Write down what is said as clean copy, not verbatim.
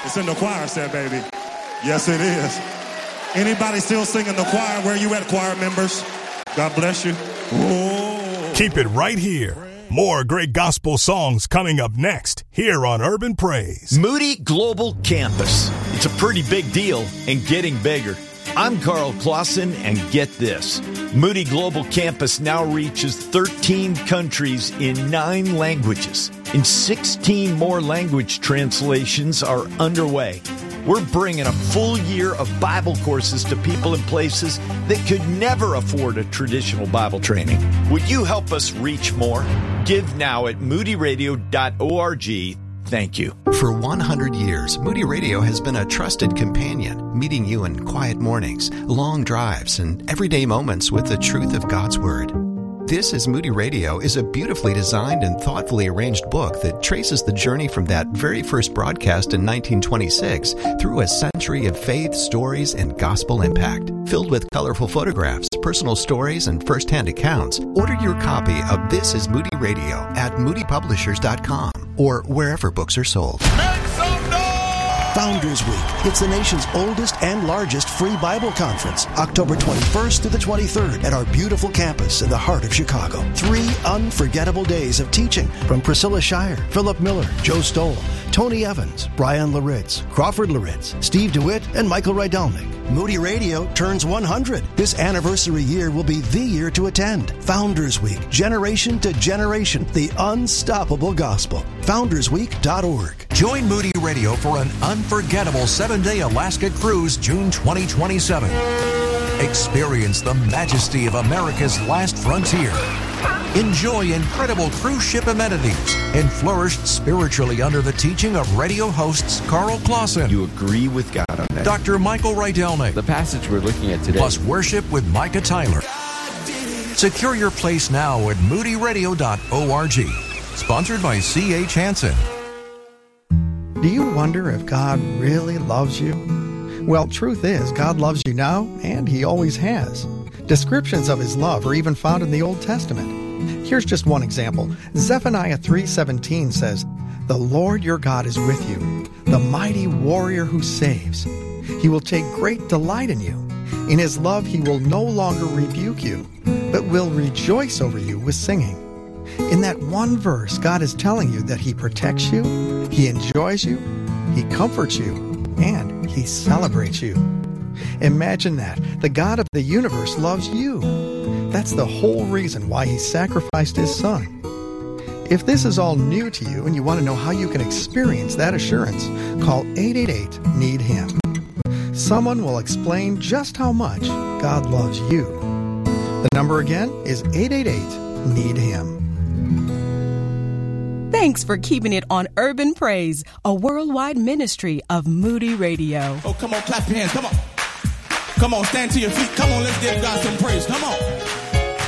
It's in the choir set, baby. Yes, it is. Anybody still singing the choir? Where you at, choir members? God bless you. Whoa. Keep it right here. More great gospel songs coming up next here on Urban Praise. Moody Global Campus. It's a pretty big deal and getting bigger. I'm Carl Clausen, and get this. Moody Global Campus now reaches 13 countries in 9 languages, and 16 more language translations are underway. We're bringing a full year of Bible courses to people in places that could never afford a traditional Bible training. Would you help us reach more? Give now at moodyradio.org. Thank you. For 100 years, Moody Radio has been a trusted companion, meeting you in quiet mornings, long drives, and everyday moments with the truth of God's Word. This is Moody Radio is a beautifully designed and thoughtfully arranged book that traces the journey from that very first broadcast in 1926 through a century of faith, stories, and gospel impact. Filled with colorful photographs, personal stories, and first-hand accounts, order your copy of This is Moody Radio at moodypublishers.com or wherever books are sold. Founders Week. It's the nation's oldest and largest free Bible conference, October 21st to the 23rd at our beautiful campus in the heart of Chicago. 3 unforgettable days of teaching from Priscilla Shire, Philip Miller, Joe Stoll, Tony Evans, Brian Laritz, Crawford Laritz, Steve DeWitt, and Michael Rydelnik. Moody Radio turns 100. This anniversary year will be the year to attend. Founders Week, generation to generation, the unstoppable gospel. FoundersWeek.org. Join Moody Radio for an unforgettable 7-day Alaska cruise, June 2027. Experience the majesty of America's last frontier. Enjoy incredible cruise ship amenities and flourish spiritually under the teaching of radio hosts Carl Clausen. You agree with God on that. Dr. Michael Rydelnik. The passage we're looking at today. Plus worship with Micah Tyler. Secure your place now at moodyradio.org. Sponsored by C.H. Hansen. Do you wonder if God really loves you? Well, truth is, God loves you now, and He always has. Descriptions of His love are even found in the Old Testament. Here's just one example. Zephaniah 3:17 says, "The Lord your God is with you, the mighty warrior who saves. He will take great delight in you. In His love He will no longer rebuke you, but will rejoice over you with singing." In that one verse, God is telling you that He protects you, He enjoys you, He comforts you, and He celebrates you. Imagine that. The God of the universe loves you. That's the whole reason why He sacrificed His Son. If this is all new to you and you want to know how you can experience that assurance, call 888-NEED-HIM. Someone will explain just how much God loves you. The number again is 888-NEED-HIM. Thanks for keeping it on Urban Praise, a worldwide ministry of Moody Radio. Oh, come on, clap your hands. Come on. Come on, stand to your feet. Come on, let's give God some praise. Come on.